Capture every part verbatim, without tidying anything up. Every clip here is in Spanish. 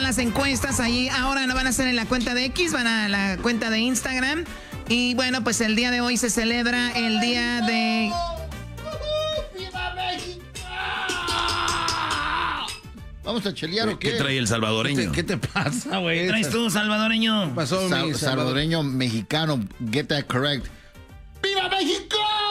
las encuestas ahí. Ahora no van a ser en la cuenta de X, van a la cuenta de Instagram. Y bueno, pues el día de hoy se celebra el día de... ¡Viva México! ¿Vamos a chelear o qué? ¿Qué trae el salvadoreño? ¿Qué te pasa, güey? ¿Qué traes tú, salvadoreño? Pasó Sa- mi salvadoreño mexicano, get that correct. ¡Viva México!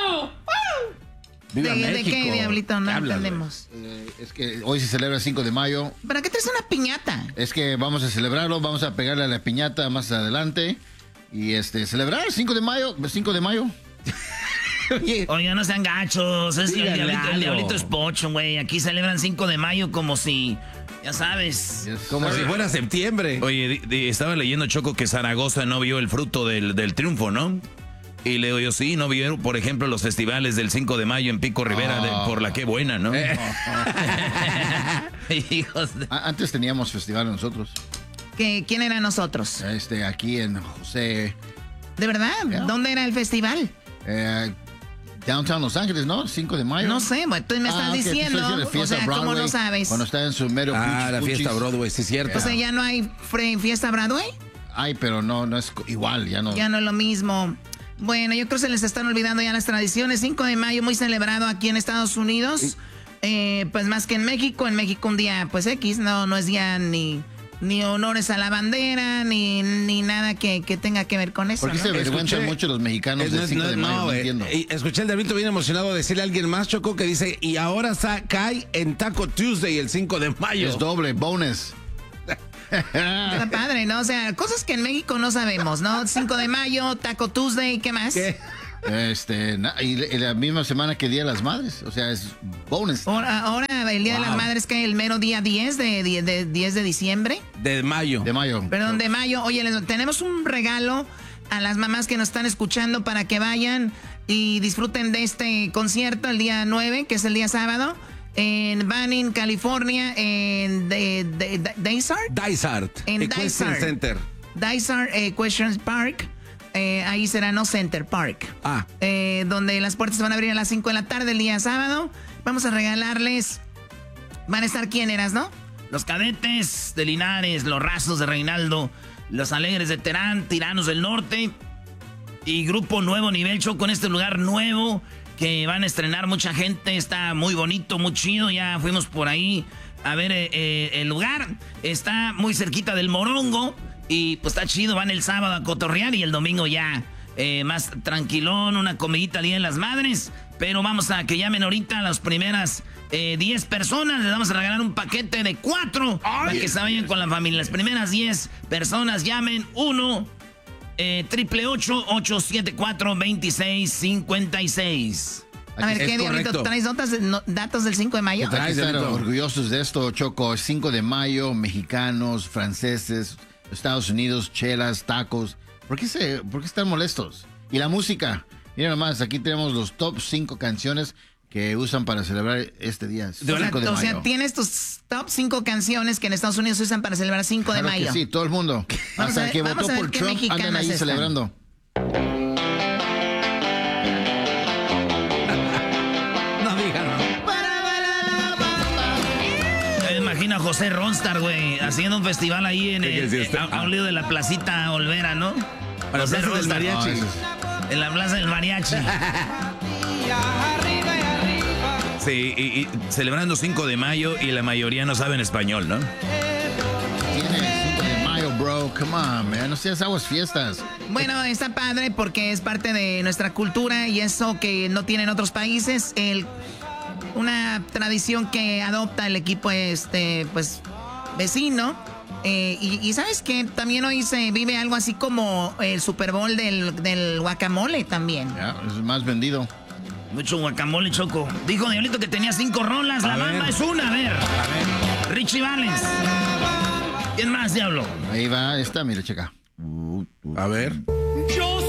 Viva ¿De, ¿De México. qué, Diablito? No ¿Qué hablas, entendemos. Eh, es que hoy se celebra el cinco de mayo. ¿Para qué traes una piñata? Es que vamos a celebrarlo, vamos a pegarle a la piñata más adelante. Y este, celebrar el cinco de mayo, cinco de mayo. Oye, Oigan, no sean gachos. Es, el, Díganle diablito, el algo. diablito es pocho, güey. Aquí celebran cinco de mayo como si... Ya sabes. Yes. como si fuera septiembre. Oye, di- di- estaba leyendo, Choco, que Zaragoza no vio el fruto del, del triunfo, ¿no? Y le digo yo, sí, no vieron, por ejemplo, los festivales del cinco de mayo en Pico Rivera, de, por la que buena, ¿no? Eh. Hijos de... A- Antes teníamos festival nosotros. ¿Qué- ¿Quién eran nosotros? Este, aquí en José, ¿De verdad? Ya. ¿Dónde era el festival? eh, Downtown Los Ángeles, ¿no? cinco de mayo. No sé, bueno, tú me estás Ah, ok, te estoy diciendo. de O Fiesta sea, ¿cómo Broadway, no sabes? Cuando está en su mero Ah, la puchis, fiesta puchis. Broadway, sí es cierto. O sea, ya no hay fre- fiesta Broadway. Ay, pero no, no es co- igual, ya no. Ya no es lo mismo. Bueno, yo creo que se les están olvidando ya las tradiciones. cinco de mayo, muy celebrado aquí en Estados Unidos. Eh, pues más que en México. En México un día, pues X, no, no es día ni, ni honores a la bandera, ni, ni nada que, que tenga que ver con eso. ¿Por qué ¿no? se avergüenzan Escuché- mucho los mexicanos Eh, del no, cinco no, de mayo? No, no, eh, entiendo. y escuché el Diablito bien emocionado decirle a alguien más, Choco, que dice, y ahora sa- cae en Taco Tuesday el cinco de mayo. Es doble, bonus. Está padre, ¿no? O sea, cosas que en México no sabemos, ¿no? cinco de mayo, Taco Tuesday, ¿qué más? ¿Qué? Este, na- y, y la misma semana que Día de las Madres. O sea, es bonus. Ahora, ahora el Día de las Wow. Madres que es el mero día diez de, de, de- diez de diciembre. De mayo. De mayo. Perdón, de mayo. Oye, les- tenemos un regalo a las mamás que nos están escuchando para que vayan y disfruten de este concierto el día nueve, que es el día sábado, en Banning, California, en de, de, de- Dysart. Dysart. En Equestrian Dysart. Center. Dysart Equestrian Park. Eh, ahí será no Center Park. Ah. Eh, donde las puertas se van a abrir a las cinco de la tarde el día sábado. Vamos a regalarles. Van a estar quién eras, ¿no? Los cadetes de Linares, los rasos de Reinaldo, los alegres de Terán, Tiranos del Norte y Grupo Nuevo Nivel Show con este lugar nuevo que van a estrenar mucha gente. Está muy bonito, muy chido. Ya fuimos por ahí a ver eh, eh, el lugar. Está muy cerquita del Morongo y pues está chido. Van el sábado a cotorrear y el domingo ya eh, más tranquilón, una comidita al Día de las Madres. Pero vamos a que llamen ahorita a las primeras eh, diez personas. Les vamos a regalar un paquete de cuatro para que se vayan con la familia. Las primeras diez personas llamen uno eh, triple ocho, ocho siete cuatro, veintiséis cincuenta y seis. A ver, Es ¿qué, Diablito? correcto. ¿Traes notas de- no- datos del cinco de mayo? Trae, Hay que estar Diablito. orgullosos de esto, Choco. cinco de mayo, mexicanos, franceses, Estados Unidos, chelas, tacos. ¿Por qué, se, ¿Por qué están molestos? Y la música. Mira nomás, aquí tenemos los top cinco canciones que usan para celebrar este día, O sea, cinco de o sea, mayo. tienes tus top cinco canciones que en Estados Unidos se usan para celebrar cinco de Claro que mayo. sí, todo el mundo. Vamos Hasta a el ver- que vamos votó a ver por qué Trump andan mexicanas ahí están. celebrando. No digan, no. Me imagino a José Ronstar, güey, haciendo un festival ahí en ¿Qué el, es esto? a, a un lado de la placita Olvera, ¿no? A la José plaza del Ronstar. mariachi. No, eso es- En la plaza del mariachi. Sí, y, y celebrando cinco de mayo y la mayoría no saben español, ¿no? Tiene cinco de mayo, bro. Come on, man. No seas aguas fiestas. Bueno, está padre porque es parte de nuestra cultura y eso que no tienen otros países. El, una tradición que adopta el equipo este, pues, vecino. Eh, y, y ¿sabes qué? También hoy se vive algo así como el Super Bowl del, del guacamole también. Ya, es más vendido. Mucho guacamole, Choco. Dijo Diablito que tenía cinco rolas. La A ver. Bamba es una, a ver. Richie Valens. ¿Quién más, Diablo? Ahí va esta, mira, checa. A ver.